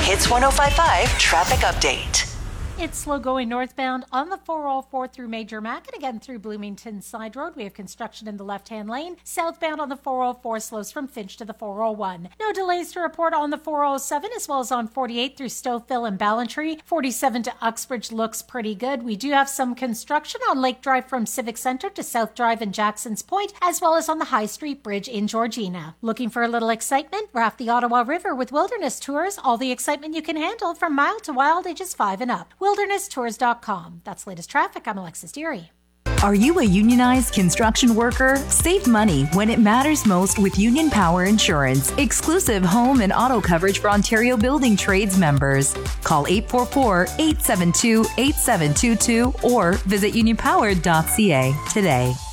Hits 105.5 traffic update. It's slow going northbound on the 404 through Major Mac and again through Bloomington Side Road. We have construction in the left-hand lane. Southbound on the 404 slows from Finch to the 401. No delays to report on the 407 as well as on 48 through Stouffville and Ballantree. 47 to Uxbridge looks pretty good. We do have some construction on Lake Drive from Civic Center to South Drive and Jackson's Point as well as on the High Street Bridge in Georgina. Looking for a little excitement? Raft the Ottawa River with Wilderness Tours. All the excitement you can handle from mild to wild ages 5 and up. WildernessTours.com. That's latest traffic. I'm Alexis Deary. Are you a unionized construction worker? Save money when it matters most with Union Power Insurance. Exclusive home and auto coverage for Ontario Building Trades members. Call 844-872-8722 or visit unionpower.ca today.